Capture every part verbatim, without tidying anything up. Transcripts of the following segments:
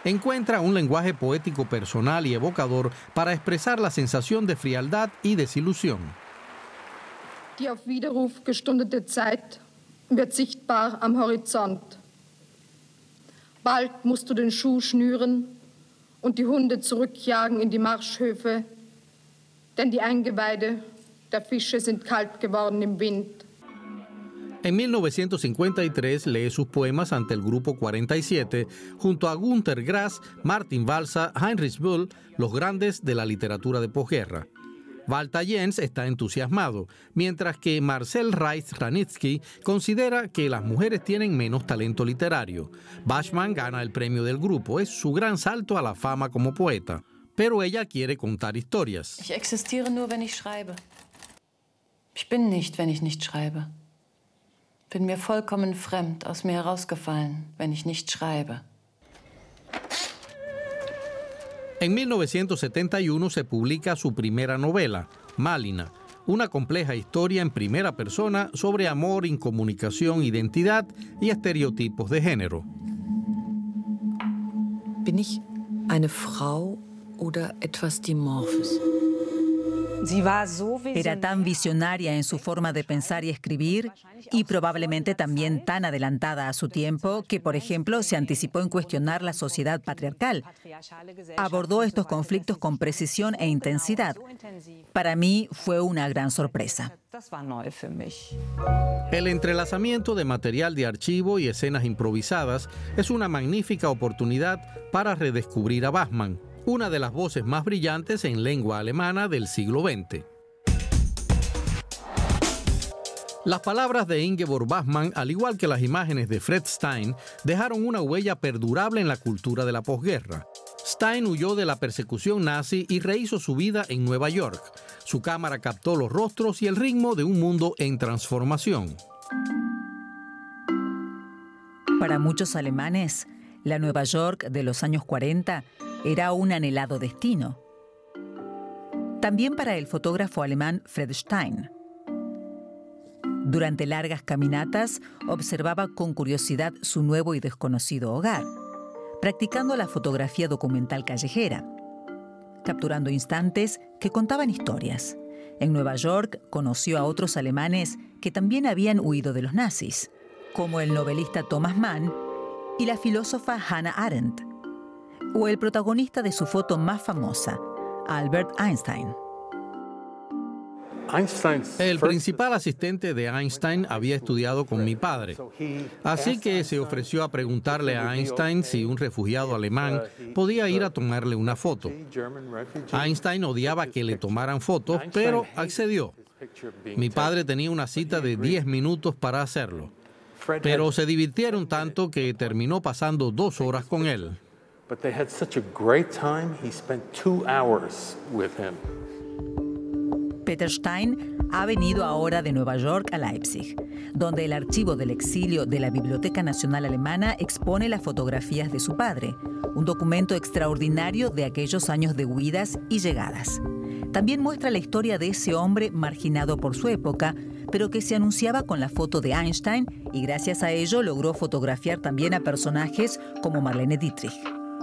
encuentra un lenguaje poético personal y evocador para expresar la sensación de frialdad y desilusión. Die auf Widerruf gestundete Zeit wird sichtbar am Horizont. Bald musst du den Schuh schnüren und die Hunde zurückjagen in die Marschhöfe, denn die Eingeweide der Fische sind kalt geworden im Wind. En mil novecientos cincuenta y tres lee sus poemas ante el Grupo cuarenta y siete junto a Günter Grass, Martin Walser, Heinrich Böll, los grandes de la literatura de posguerra. Walter Jens está entusiasmado, mientras que Marcel Reitz-Ranitzky considera que las mujeres tienen menos talento literario. Bachmann gana el premio del grupo, es su gran salto a la fama como poeta, pero ella quiere contar historias. Ich existiere nur, wenn ich schreibe. Ich bin nicht, wenn ich nicht schreibe. Bin mir vollkommen fremd, aus mir herausgefallen, wenn ich nicht schreibe. En mil novecientos setenta y uno se publica su primera novela, Malina, una compleja historia en primera persona sobre amor, incomunicación, identidad y estereotipos de género. Bin ich eine Frau oder etwas Dimorphes? Era tan visionaria en su forma de pensar y escribir y probablemente también tan adelantada a su tiempo que, por ejemplo, se anticipó en cuestionar la sociedad patriarcal. Abordó estos conflictos con precisión e intensidad. Para mí fue una gran sorpresa. El entrelazamiento de material de archivo y escenas improvisadas es una magnífica oportunidad para redescubrir a Bachmann, una de las voces más brillantes en lengua alemana del siglo veinte. Las palabras de Ingeborg Bachmann, al igual que las imágenes de Fred Stein, dejaron una huella perdurable en la cultura de la posguerra. Stein huyó de la persecución nazi y rehizo su vida en Nueva York. Su cámara captó los rostros y el ritmo de un mundo en transformación. Para muchos alemanes, la Nueva York de los años cuarenta era un anhelado destino. También para el fotógrafo alemán Fred Stein. Durante largas caminatas, observaba con curiosidad su nuevo y desconocido hogar, practicando la fotografía documental callejera, capturando instantes que contaban historias. En Nueva York conoció a otros alemanes que también habían huido de los nazis, como el novelista Thomas Mann y la filósofa Hannah Arendt, o el protagonista de su foto más famosa, Albert Einstein. El principal asistente de Einstein había estudiado con mi padre, así que se ofreció a preguntarle a Einstein si un refugiado alemán podía ir a tomarle una foto. Einstein odiaba que le tomaran fotos, pero accedió. Mi padre tenía una cita de diez minutos para hacerlo, pero se divirtieron tanto que terminó pasando dos horas con él. But they had such a great time, he spent two hours with him. Peter Stein ha venido ahora de Nueva York a Leipzig, donde el archivo del exilio de la Biblioteca Nacional Alemana expone las fotografías de su padre, un documento extraordinario de aquellos años de huidas y llegadas. También muestra la historia de ese hombre marginado por su época, pero que se anunciaba con la foto de Einstein y gracias a ello logró fotografiar también a personajes como Marlene Dietrich.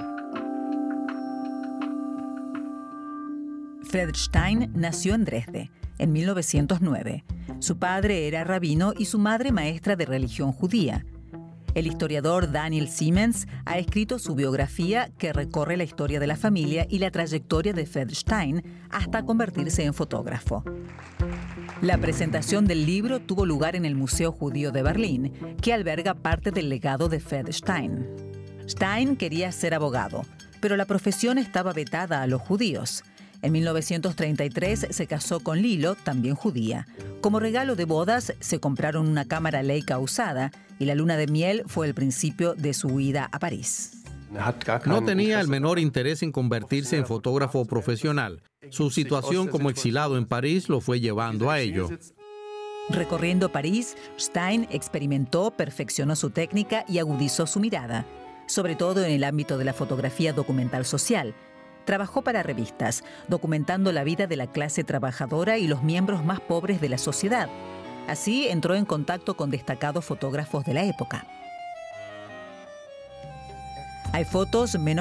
Fred Stein nació en Dresde, en mil novecientos nueve. Su padre era rabino y su madre maestra de religión judía. El historiador Daniel Siemens ha escrito su biografía que recorre la historia de la familia y la trayectoria de Fred Stein hasta convertirse en fotógrafo. La presentación del libro tuvo lugar en el Museo Judío de Berlín, que alberga parte del legado de Fred Stein. Stein quería ser abogado, pero la profesión estaba vetada a los judíos. En mil novecientos treinta y tres se casó con Lilo, también judía. Como regalo de bodas se compraron una cámara Leica usada y la luna de miel fue el principio de su huida a París. No tenía el menor interés en convertirse en fotógrafo profesional. Su situación como exilado en París lo fue llevando a ello. Recorriendo París, Stein experimentó, perfeccionó su técnica y agudizó su mirada, sobre todo en el ámbito de la fotografía documental social. Trabajó para revistas, documentando la vida de la clase trabajadora y los miembros más pobres de la sociedad. Así entró en contacto con destacados fotógrafos de la época. Hay fotos menos